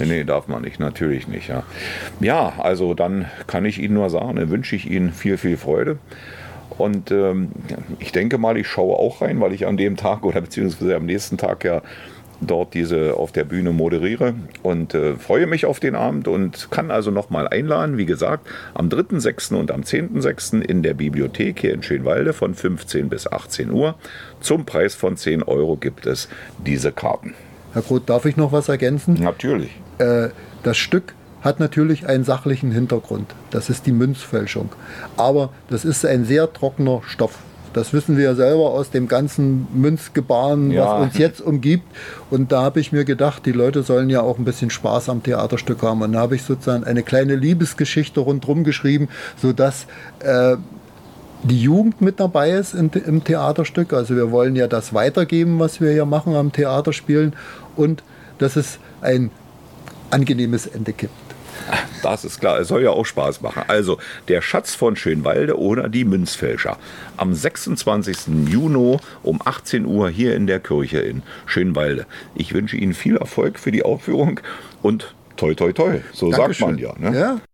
Nee, darf man nicht, natürlich nicht. Ja, ja, also dann kann ich Ihnen nur sagen, dann wünsche ich Ihnen viel, viel Freude. Und ich denke mal, ich schaue auch rein, weil ich an dem Tag oder beziehungsweise am nächsten Tag ja dort diese auf der Bühne moderiere und freue mich auf den Abend und kann also nochmal einladen, wie gesagt, am 3.6. und am 10.6. in der Bibliothek hier in Schönwalde von 15 bis 18 Uhr. Zum Preis von 10 Euro gibt es diese Karten. Herr Groth, darf ich noch was ergänzen? Natürlich. Das Stück hat natürlich einen sachlichen Hintergrund. Das ist die Münzfälschung. Aber das ist ein sehr trockener Stoff. Das wissen wir ja selber aus dem ganzen Münzgebaren, Ja. was uns jetzt umgibt. Und da habe ich mir gedacht, die Leute sollen ja auch ein bisschen Spaß am Theaterstück haben. Und da habe ich sozusagen eine kleine Liebesgeschichte rundherum geschrieben, sodass die Jugend mit dabei ist im Theaterstück. Also wir wollen ja das weitergeben, was wir hier machen am Theaterspielen. Und dass es ein angenehmes Ende gibt. Das ist klar, es soll ja auch Spaß machen. Also, der Schatz von Schönwalde oder die Münzfälscher. Am 26. Juni um 18 Uhr hier in der Kirche in Schönwalde. Ich wünsche Ihnen viel Erfolg für die Aufführung und toi toi toi, so Dankeschön. sagt man ja. Ne? Ja.